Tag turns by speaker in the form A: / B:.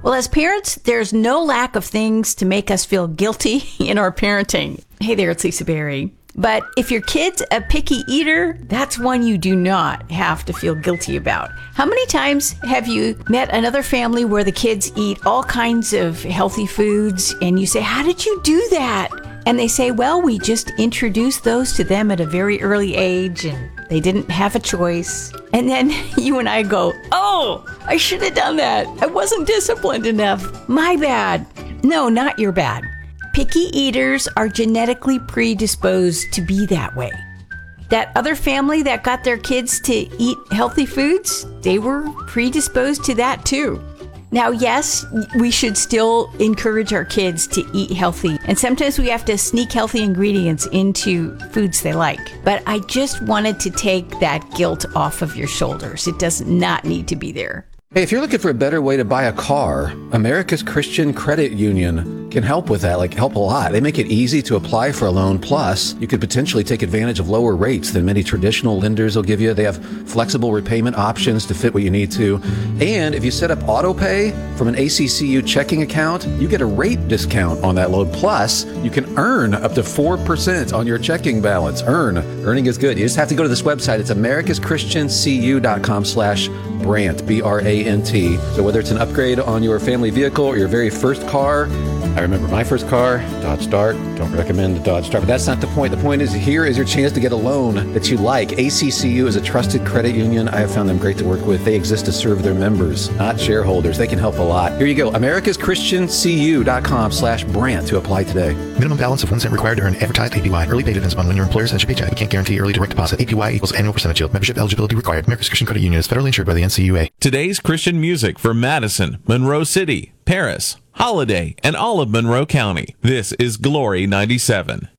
A: Well, as parents, there's no lack of things to make us feel guilty in our parenting. Hey there, it's Lisa Berry. But if your kid's a picky eater, that's one you do not have to feel guilty about. How many times have you met another family where the kids eat all kinds of healthy foods and you say, how did you do that? And they say, well, we just introduced those to them at a very early age and they didn't have a choice. And then you and I go, oh, I should have done that. I wasn't disciplined enough. My bad. No, not your bad. Picky eaters are genetically predisposed to be that way. That other family that got their kids to eat healthy foods, they were predisposed to that too. Now, yes, we should still encourage our kids to eat healthy. And sometimes we have to sneak healthy ingredients into foods they like. But I just wanted to take that guilt off of your shoulders. It does not need to be there.
B: Hey, if you're looking for a better way to buy a car, America's Christian Credit Union can help with that, help a lot. They make it easy to apply for a loan. Plus, you could potentially take advantage of lower rates than many traditional lenders will give you. They have flexible repayment options to fit what you need to. And if you set up auto pay from an ACCU checking account, you get a rate discount on that loan. Plus, you can earn up to 4% on your checking balance. Earning is good. You just have to go to this website. It's americaschristiancu.com/Brant, BRANT. So whether it's an upgrade on your family vehicle or your very first car, I remember my first car, Dodge Dart. Don't recommend the Dodge Dart, but that's not the point. The point is, here is your chance to get a loan that you like. ACCU is a trusted credit union. I have found them great to work with. They exist to serve their members, not shareholders. They can help a lot. Here you go, americaschristiancu.com/Brant to apply today.
C: Minimum balance of 1 cent required to earn advertised APY. Early pay depends upon when your employer sends your paycheck. We can't guarantee early direct deposit. APY equals annual percentage yield. Membership eligibility required. America's Christian Credit Union is federally insured by the NCUA.
D: Today's Christian music for Madison, Monroe City, Paris, Holiday, and all of Monroe County. This is Glory 97.